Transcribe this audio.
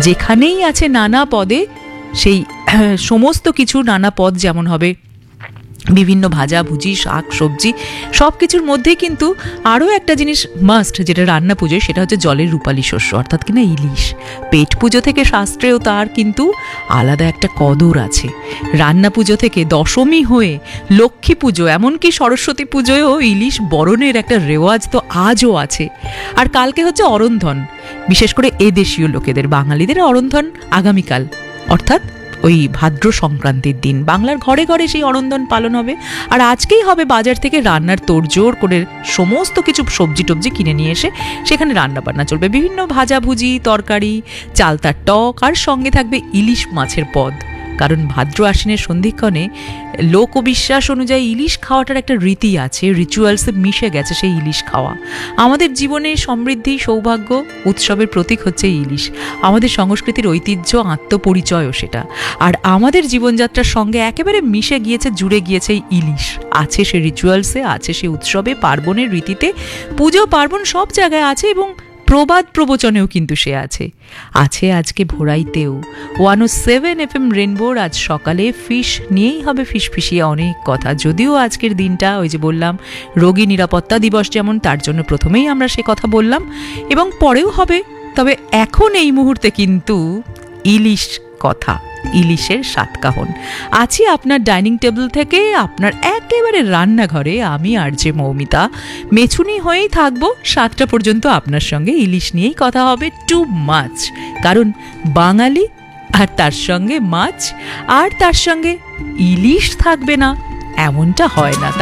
যেখানেই আছে নানা পদে, সেই সমস্ত কিছু নানা পদ যেমন হবে, বিভিন্ন ভাজা ভুজি, শাক সবজি, সব কিছুর মধ্যে কিন্তু আরও একটা জিনিস মাস্ট, যেটা রান্না পুজোয়, সেটা হচ্ছে জলের রূপালী শস্য, অর্থাৎ কিনা ইলিশ। পেট পুজো থেকে শাস্ত্রেও তার কিন্তু আলাদা একটা কদর আছে। রান্না পুজো থেকে দশমী হয়ে লক্ষ্মী পুজো, এমনকি সরস্বতী পুজোয়ও ইলিশ বরণের একটা রেওয়াজ তো আজও আছে। আর কালকে হচ্ছে অরন্ধন, বিশেষ করে এদেশীয় লোকেদের, বাঙালিদের অরন্ধন আগামীকাল, অর্থাৎ ওই ভাদ্র সংক্রান্তির দিন বাংলার ঘরে ঘরে সেই অরন্ধন পালন হবে। আর আজকেই হবে বাজার থেকে রান্নার তোড়জোড় করে সমস্ত কিছু সবজি টবজি কিনে নিয়ে এসে সেখানে রান্না বান্না চলবে, বিভিন্ন ভাজাভুজি, তরকারি, চালতার টক, আর সঙ্গে থাকবে ইলিশ মাছের পদ। কারণ ভাদ্র আশ্বিনের সন্ধিক্ষণে লোকবিশ্বাস অনুযায়ী ইলিশ খাওয়াটার একটা রীতি আছে, রিচুয়ালসে মিশে গেছে সেই ইলিশ খাওয়া। আমাদের জীবনে সমৃদ্ধি, সৌভাগ্য, উৎসবের প্রতীক হচ্ছে ইলিশ। আমাদের সংস্কৃতির ঐতিহ্য, আত্মপরিচয়ও সেটা। আর আমাদের জীবনযাত্রার সঙ্গে একেবারে মিশে গিয়েছে, জুড়ে গিয়েছে এই ইলিশ। আছে সে রিচুয়ালসে, আছে সে উৎসবে, পার্বণের রীতিতে, পুজো পার্বণ সব জায়গায় আছে, এবং প্রবাদ প্রবচনেও কিন্তু সে আছে আজকে ভোরাইতেও। 107 FM রেনবোর আজ সকালে ফিশ নিয়েই হবে ফিসফিসিয়ে অনেক কথা। যদিও আজকের দিনটা, ওই যে বললাম, রোগী নিরাপত্তা দিবস, যেমন তার জন্য প্রথমেই আমরা সে কথা বললাম, এবং পরেও হবে, তবে এখন এই মুহূর্তে কিন্তু ইলিশ কথা, ইলিশের সাতকাহন। আছি আপনার ডাইনিং টেবিল থেকে আপনার একেবারে রান্নাঘরে, আমি আর যে মৌমিতা মেছুনি হয়েই থাকবো 7টা পর্যন্ত আপনার সঙ্গে। ইলিশ নিয়েই কথা হবে, টু মাছ, কারণ বাঙালি, আর তার সঙ্গে মাছ, আর তার সঙ্গে ইলিশ থাকবে না এমনটা হয় না।